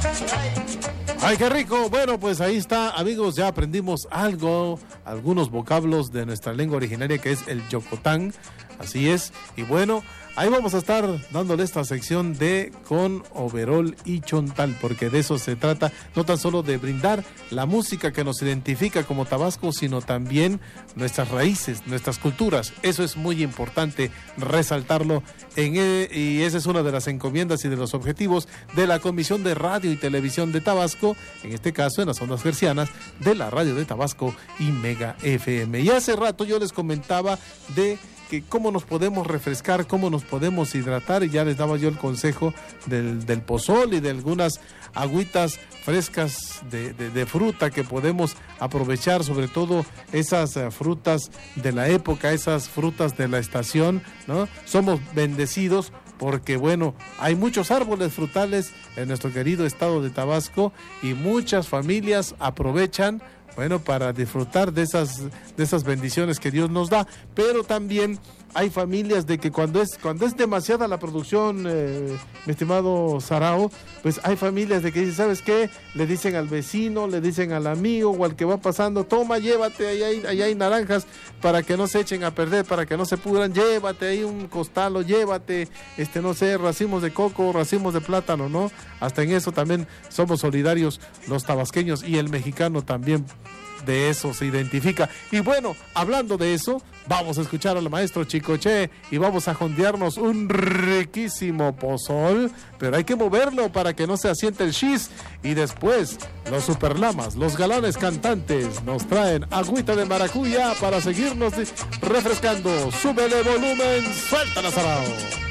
¡Ay, qué rico! Bueno, pues ahí está, amigos, ya aprendimos algo, algunos vocablos de nuestra lengua originaria, que es el yocotán, así es, y bueno, ahí vamos a estar dándole esta sección de Con Overol y Chontal, porque de eso se trata, no tan solo de brindar la música que nos identifica como Tabasco, sino también nuestras raíces, nuestras culturas. Eso es muy importante resaltarlo, y esa es una de las encomiendas y de los objetivos de la Comisión de Radio y Televisión de Tabasco, en este caso en las ondas hercianas de la Radio de Tabasco y Mega FM. Y hace rato yo les comentaba de que cómo nos podemos refrescar, cómo nos podemos hidratar, y ya les daba yo el consejo del pozol y de algunas agüitas frescas de fruta que podemos aprovechar, sobre todo esas frutas de la época, esas frutas de la estación, ¿no? Somos bendecidos porque, bueno, hay muchos árboles frutales en nuestro querido estado de Tabasco y muchas familias aprovechan, bueno, para disfrutar de esas bendiciones que Dios nos da, pero también hay familias de que cuando es demasiada la producción, mi estimado Sarao, pues hay familias de que dicen, ¿sabes qué? Le dicen al vecino, le dicen al amigo o al que va pasando, toma, llévate, ahí hay naranjas para que no se echen a perder, para que no se pudran, llévate ahí un costal, o llévate, no sé, racimos de coco, racimos de plátano, ¿no? Hasta en eso también somos solidarios los tabasqueños, y el mexicano también de eso se identifica. Y bueno, hablando de eso, vamos a escuchar al maestro Chicoche y vamos a jondearnos un riquísimo pozol, pero hay que moverlo para que no se asiente el chis. Y después, los superlamas, los galanes cantantes, nos traen agüita de maracuya para seguirnos refrescando. Súbele volumen, suelta la Sarao.